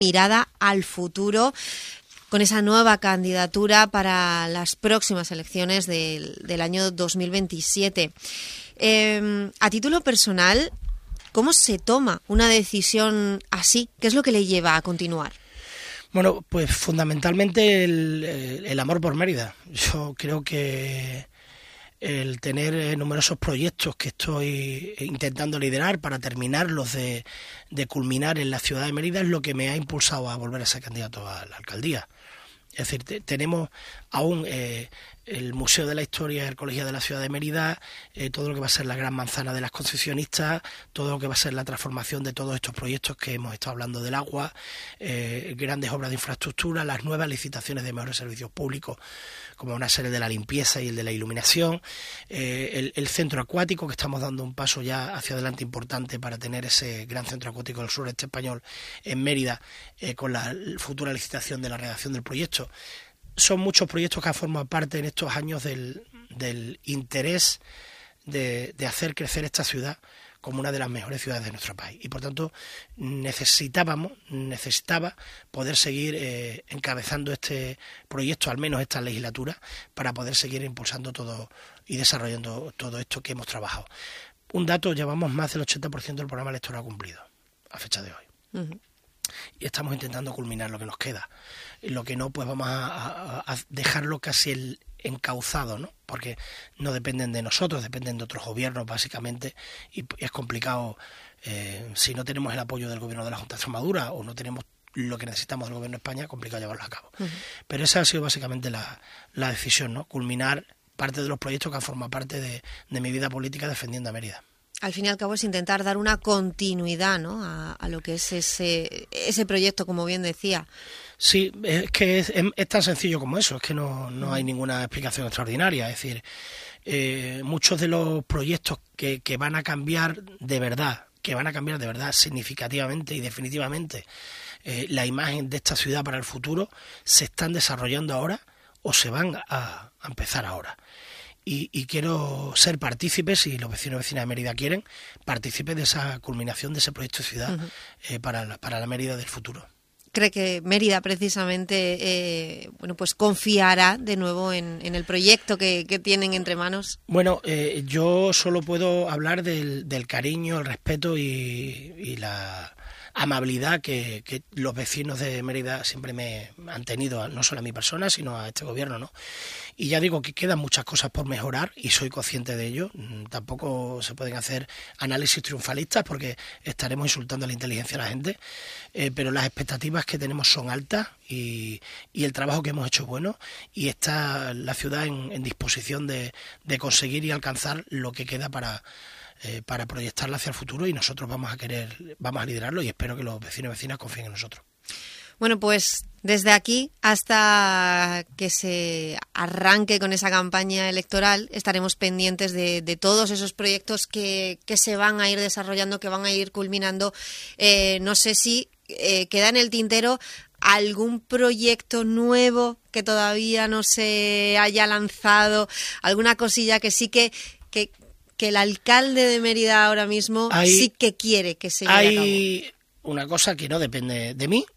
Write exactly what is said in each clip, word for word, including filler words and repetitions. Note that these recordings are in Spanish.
mirada al futuro con esa nueva candidatura para las próximas elecciones del, del año dos mil veintisiete. Eh, a título personal, ¿cómo se toma una decisión así? ¿Qué es lo que le lleva a continuar? Bueno, pues fundamentalmente el, el amor por Mérida. Yo creo que el tener numerosos proyectos que estoy intentando liderar para terminarlos de, de culminar en la ciudad de Mérida es lo que me ha impulsado a volver a ser candidato a la alcaldía. Es decir, te, tenemos aún eh, el Museo de la Historia, el Colegio de la Ciudad de Mérida, eh, todo lo que va a ser la Gran Manzana de las Concesionistas, todo lo que va a ser la transformación de todos estos proyectos que hemos estado hablando del agua, eh, grandes obras de infraestructura, las nuevas licitaciones de mejores servicios públicos, como una serie de la limpieza y el de la iluminación, eh, el, el centro acuático, que estamos dando un paso ya hacia adelante importante para tener ese gran centro acuático del sureste español en Mérida, eh, con la futura licitación de la redacción del proyecto. Son muchos proyectos que han formado parte en estos años del, del interés de, de hacer crecer esta ciudad como una de las mejores ciudades de nuestro país. Y por tanto necesitábamos, necesitaba poder seguir eh, encabezando este proyecto, al menos esta legislatura, para poder seguir impulsando todo y desarrollando todo esto que hemos trabajado. Un dato, llevamos más del ochenta por ciento del programa electoral cumplido a fecha de hoy. Uh-huh. Y estamos intentando culminar lo que nos queda. Lo que no, pues vamos a, a, a dejarlo casi el encauzado, ¿no? Porque no dependen de nosotros, dependen de otros gobiernos básicamente, y es complicado eh, si no tenemos el apoyo del gobierno de la Junta de Extremadura o no tenemos lo que necesitamos del gobierno de España, complicado llevarlo a cabo. Uh-huh. Pero esa ha sido básicamente la, la decisión, ¿no? Culminar parte de los proyectos que han formado parte de, de mi vida política defendiendo a Mérida. Al fin y al cabo es intentar dar una continuidad, ¿no?, a, a lo que es ese, ese proyecto, como bien decía. Sí, es que es, es tan sencillo como eso, es que no, no hay ninguna explicación extraordinaria. Es decir, eh, muchos de los proyectos que, que van a cambiar de verdad, que van a cambiar de verdad significativamente y definitivamente eh, la imagen de esta ciudad para el futuro, se están desarrollando ahora o se van a, a empezar ahora. Y, y quiero ser partícipe, si los vecinos y vecinas de Mérida quieren, partícipe de esa culminación de ese proyecto de ciudad uh-huh. eh, para, la, para la Mérida del futuro. ¿Cree que Mérida precisamente eh, bueno, pues confiará de nuevo en, en el proyecto que, que tienen entre manos? Bueno, eh, yo solo puedo hablar del, del cariño, el respeto y, y la amabilidad que, que los vecinos de Mérida siempre me han tenido, no solo a mi persona, sino a este gobierno, ¿no? Y ya digo que quedan muchas cosas por mejorar y soy consciente de ello. Tampoco se pueden hacer análisis triunfalistas porque estaremos insultando a la inteligencia de la gente, eh, pero las expectativas que tenemos son altas y, y el trabajo que hemos hecho es bueno, y está la ciudad en, en disposición de, de conseguir y alcanzar lo que queda para... Eh, para proyectarla hacia el futuro, y nosotros vamos a querer, vamos a liderarlo, y espero que los vecinos y vecinas confíen en nosotros. Bueno, pues desde aquí hasta que se arranque con esa campaña electoral estaremos pendientes de, de todos esos proyectos que, que se van a ir desarrollando, que van a ir culminando. Eh, no sé si eh, queda en el tintero algún proyecto nuevo que todavía no se haya lanzado, alguna cosilla que sí que... que que el alcalde de Mérida ahora mismo hay, sí que quiere que se lleve a cabo. Hay una cosa que no depende de mí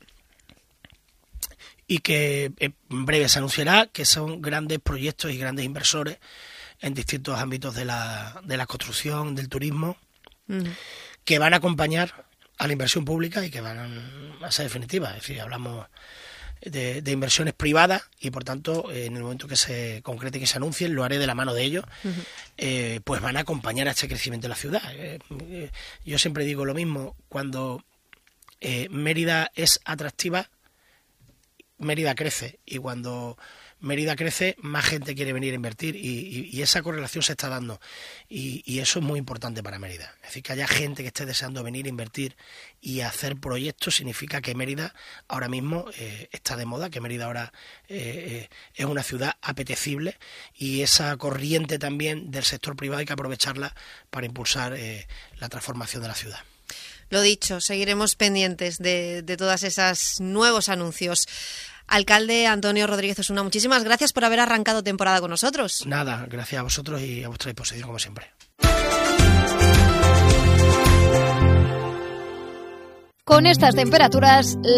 y que en breve se anunciará, que son grandes proyectos y grandes inversores en distintos ámbitos de la, de la construcción, del turismo, uh-huh. que van a acompañar a la inversión pública y que van a ser definitivas. Es decir, hablamos De, de inversiones privadas y por tanto en el momento que se concrete y que se anuncien, lo haré de la mano de ellos, uh-huh. eh, pues van a acompañar a este crecimiento de la ciudad. Eh, eh, yo siempre digo lo mismo, cuando eh, Mérida es atractiva, Mérida crece, y cuando Mérida crece, más gente quiere venir a invertir, y, y, y esa correlación se está dando, y, y eso es muy importante para Mérida. Es decir, que haya gente que esté deseando venir a invertir y hacer proyectos significa que Mérida ahora mismo eh, está de moda, que Mérida ahora eh, eh, es una ciudad apetecible, y esa corriente también del sector privado hay que aprovecharla para impulsar eh, la transformación de la ciudad. Lo dicho, seguiremos pendientes de, de todos esos nuevos anuncios. Alcalde Antonio Rodríguez Osuna, muchísimas gracias por haber arrancado temporada con nosotros. Nada, gracias a vosotros y a vuestra disposición como siempre. Con estas temperaturas, la